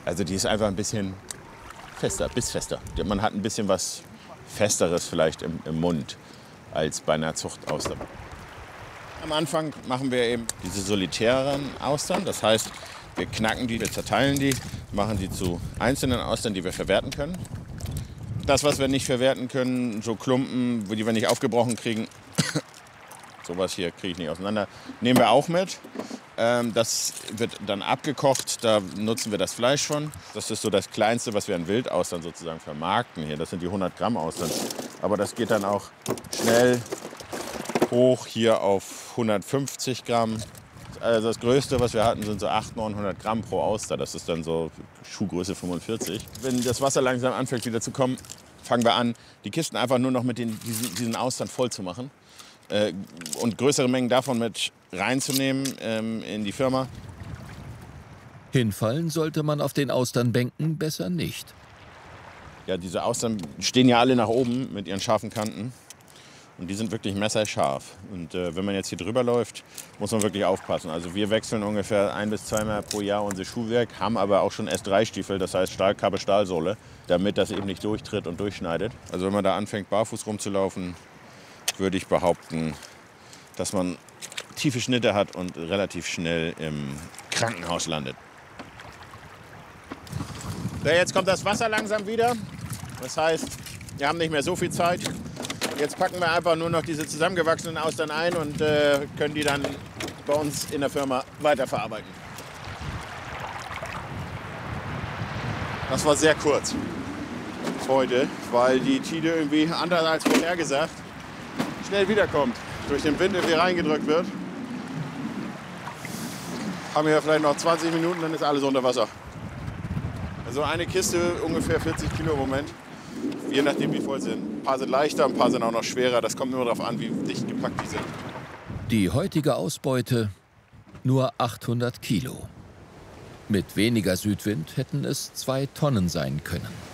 Also die ist einfach ein bisschen fester, bissfester. Man hat ein bisschen was Festeres vielleicht im Mund als bei einer Zuchtauster. Am Anfang machen wir eben diese solitären Austern. Das heißt, wir knacken die, wir zerteilen die, machen die zu einzelnen Austern, die wir verwerten können. Das, was wir nicht verwerten können, so Klumpen, die wir nicht aufgebrochen kriegen, sowas hier kriege ich nicht auseinander, nehmen wir auch mit. Das wird dann abgekocht, da nutzen wir das Fleisch von. Das ist so das Kleinste, was wir an Wildaustern sozusagen vermarkten hier. Das sind die 100 Gramm Austern. Aber das geht dann auch schnell hoch hier auf 150 Gramm. Also das Größte, was wir hatten, sind so 800, 900 Gramm pro Auster. Das ist dann so Schuhgröße 45. Wenn das Wasser langsam anfängt wieder zu kommen, fangen wir an, die Kisten einfach nur noch mit diesen Austern voll zu machen. Und größere Mengen davon mit reinzunehmen in die Firma. Hinfallen sollte man auf den Austernbänken besser nicht. Ja, diese Austern stehen ja alle nach oben mit ihren scharfen Kanten. Und die sind wirklich messerscharf. Und wenn man jetzt hier drüber läuft, muss man wirklich aufpassen. Also wir wechseln ungefähr 1 bis 2 Mal pro Jahr unser Schuhwerk, haben aber auch schon S3-Stiefel, das heißt Stahlkappe, Stahlsohle, damit das eben nicht durchtritt und durchschneidet. Also wenn man da anfängt, barfuß rumzulaufen, würde ich behaupten, dass man tiefe Schnitte hat und relativ schnell im Krankenhaus landet. So, jetzt kommt das Wasser langsam wieder. Das heißt, wir haben nicht mehr so viel Zeit. Jetzt packen wir einfach nur noch diese zusammengewachsenen Austern ein und können die dann bei uns in der Firma weiterverarbeiten. Das war sehr kurz heute, weil die Tide irgendwie anders als vorhergesagt schnell wiederkommt. Durch den Wind irgendwie reingedrückt wird. Haben wir vielleicht noch 20 Minuten, dann ist alles unter Wasser. Also eine Kiste ungefähr 40 Kilo im Moment. Je nachdem, wie voll sie sind. Ein paar sind leichter, ein paar sind auch noch schwerer. Das kommt nur darauf an, wie dicht gepackt die sind. Die heutige Ausbeute nur 800 Kilo. Mit weniger Südwind hätten es 2 Tonnen sein können.